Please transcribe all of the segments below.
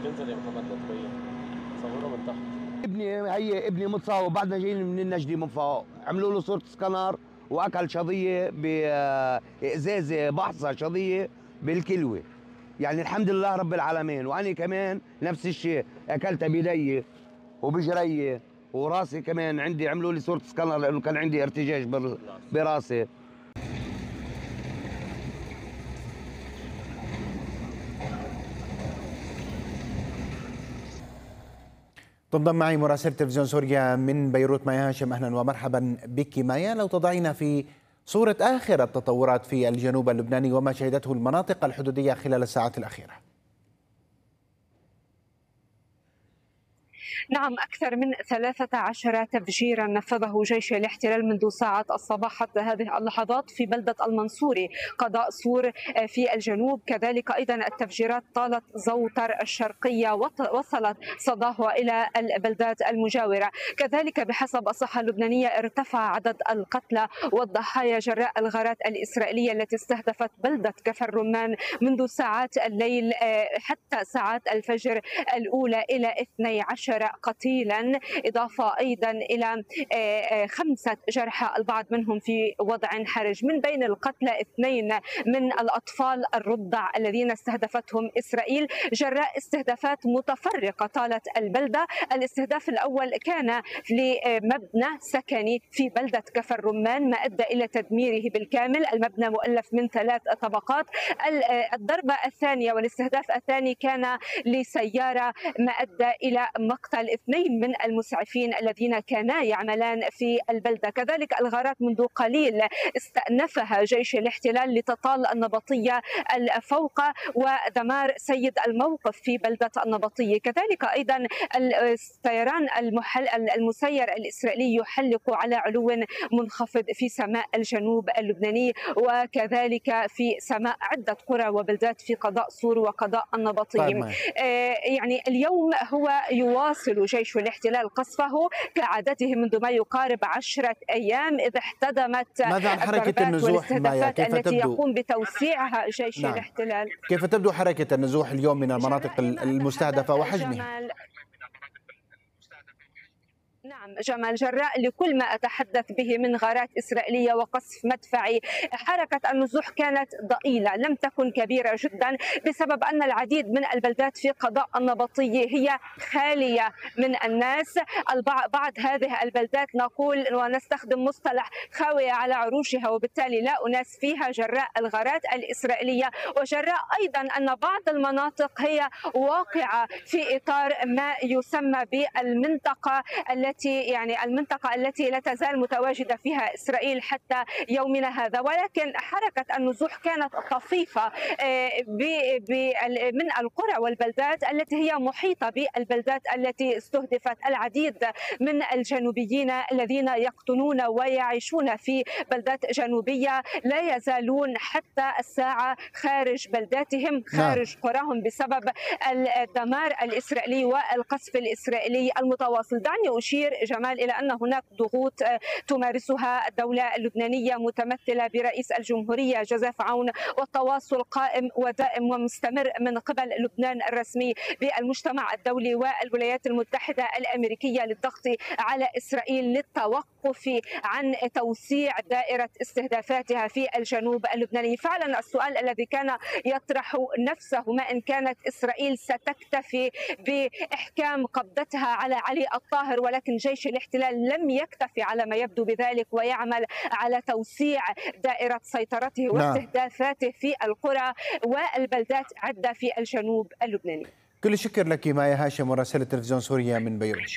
تنزل يا محمد لا تبين صورها من تحت. ابني متصاب بعدنا جايين من النجدي من فوق، عملوا له صورة سكانر واكل شظية بإزازة بحصة شظية بالكلوة. يعني الحمد لله رب العالمين. وانا كمان نفس الشيء اكلتها بيدي وبجري وراسي كمان عندي، عملوا لي صورة سكانر لانه كان عندي ارتجاج براسي. تنضم معي مراسل تلفزيون سوريا من بيروت مايا هاشم. اهلا ومرحبا بك مايا. لو تضعينا في صورة آخر التطورات في الجنوب اللبناني وما شهدته المناطق الحدودية خلال الساعات الأخيرة. نعم، أكثر من 13 تفجيرا نفذه جيش الاحتلال منذ ساعات الصباح حتى هذه اللحظات في بلدة المنصوري قضاء سور في الجنوب. كذلك أيضا التفجيرات طالت زوتر الشرقية وصلت صداها إلى البلدات المجاورة. كذلك بحسب الصحة اللبنانية ارتفع عدد القتلى والضحايا جراء الغارات الإسرائيلية التي استهدفت بلدة كفر رمان منذ ساعات الليل حتى ساعات الفجر الأولى إلى 12 قتيلا، إضافة أيضا إلى 5 جرحى البعض منهم في وضع حرج. من بين القتلى 2 من الأطفال الرضع الذين استهدفتهم إسرائيل جراء استهدافات متفرقة طالت البلدة. الاستهداف الأول كان لمبنى سكني في بلدة كفر رمان ما أدى إلى تدميره بالكامل. المبنى مؤلف من 3 طبقات. الضربة الثانية والاستهداف الثاني كان لسيارة ما أدى إلى مقتل 2 من المسعفين الذين كانا يعملان في البلدة. كذلك الغارات منذ قليل استأنفها جيش الاحتلال لتطال النبطية الفوق ودمار سيد الموقف في بلدة النبطية. كذلك أيضا الطيران المسير الإسرائيلي يحلق على علو منخفض في سماء الجنوب اللبناني وكذلك في سماء عدة قرى وبلدات في قضاء سور وقضاء النبطية. يعني اليوم هو يواصل جيش الاحتلال قصفه كعادته منذ ما يقارب 10 أيام، إذ احتدمت ماذا عن حركة النزوح مايا؟ كيف التي تبدو؟ يقوم بتوسيعها جيش الاحتلال. كيف تبدو حركة النزوح اليوم من المناطق المستهدفة وحجمها؟ نعم جمال، جراء لكل ما أتحدث به من غارات إسرائيلية وقصف مدفعي، حركة النزوح كانت ضئيلة لم تكن كبيرة جدا بسبب أن العديد من البلدات في قضاء النبطية هي خالية من الناس. بعض هذه البلدات نقول ونستخدم مصطلح خاوية على عروشها وبالتالي لا أناس فيها جراء الغارات الإسرائيلية، وجراء أيضا أن بعض المناطق هي واقعة في إطار ما يسمى بالمنطقة المنطقة التي لا تزال متواجدة فيها إسرائيل حتى يومنا هذا. ولكن حركة النزوح كانت طفيفة من القرى والبلدات التي هي محيطة بالبلدات التي استهدفت. العديد من الجنوبيين الذين يقطنون ويعيشون في بلدات جنوبية لا يزالون حتى الساعة خارج بلداتهم، خارج قراهم بسبب الدمار الإسرائيلي والقصف الإسرائيلي المتواصل. دعني أشير جمال إلى أن هناك ضغوط تمارسها الدولة اللبنانية متمثلة برئيس الجمهورية جوزيف عون، والتواصل قائم ودائم ومستمر من قبل لبنان الرسمي بالمجتمع الدولي والولايات المتحدة الأمريكية للضغط على إسرائيل للتوقف عن توسيع دائرة استهدافاتها في الجنوب اللبناني. فعلا السؤال الذي كان يطرح نفسه ما إن كانت إسرائيل ستكتفي بإحكام قبضتها على علي الطاهر، ولكن جيش الاحتلال لم يكتفي على ما يبدو بذلك ويعمل على توسيع دائرة سيطرته واستهدافاته في القرى والبلدات عدة في الجنوب اللبناني. كل الشكر لك مايا هاشم مراسلة تلفزيون سوريا من بيروت.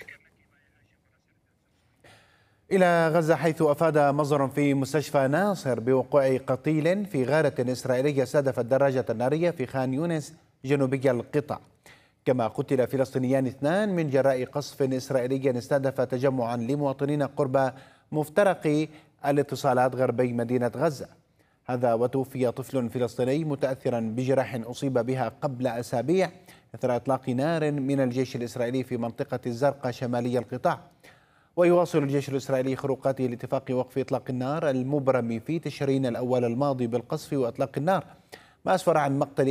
إلى غزة، حيث أفاد مصدر في مستشفى ناصر بوقوع قتيل في غارة إسرائيلية استهدفت الدراجة النارية في خان يونس جنوبي القطاع. كما قتل فلسطينيان 2 من جراء قصف إسرائيلي استهدف تجمعا لمواطنين قرب مفترق الاتصالات غربي مدينة غزة. هذا وتوفي طفل فلسطيني متأثرا بجراح أصيب بها قبل أسابيع إثر إطلاق نار من الجيش الإسرائيلي في منطقة الزرقاء شمالي القطاع. ويواصل الجيش الإسرائيلي خروقاته لاتفاق وقف إطلاق النار المبرم في تشرين الأول الماضي بالقصف وإطلاق النار ما أسفر عن مقتل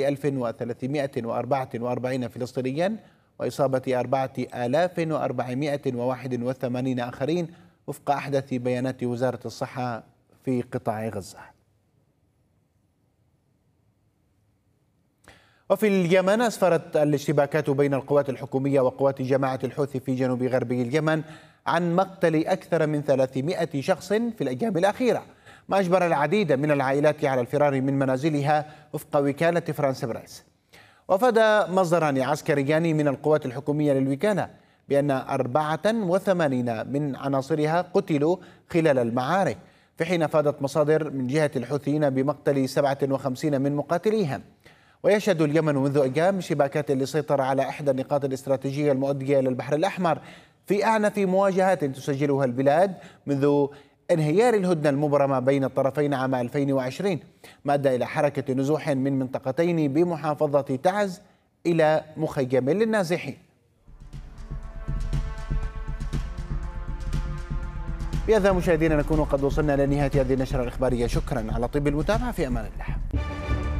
1344 فلسطينيا وإصابة 4481 آخرين وفق أحدث بيانات وزارة الصحة في قطاع غزة. وفي اليمن أسفرت الاشتباكات بين القوات الحكومية وقوات جماعة الحوثي في جنوب غربي اليمن عن مقتل أكثر من 300 شخص في الأيام الأخيرة، ما أجبر العديد من العائلات على الفرار من منازلها وفق وكالة فرانس بريس. وأفاد مصدران عسكريان من القوات الحكومية للوكالة بأن 84 من عناصرها قتلوا خلال المعارك، في حين أفادت مصادر من جهة الحوثيين بمقتل 57 من مقاتليها. ويشهد اليمن منذ أيام شباكات لسيطر على إحدى النقاط الاستراتيجية المؤدية إلى البحر الأحمر في أعنف مواجهات تسجلها البلاد منذ انهيار الهدنة المبرمة بين الطرفين عام 2020، ما أدى إلى حركة نزوح من منطقتين بمحافظة تعز إلى مخيم للنازحين. بهذا مشاهدينا نكون قد وصلنا لنهاية هذه النشرة الإخبارية. شكرا على طيب المتابعة، في أمان الله.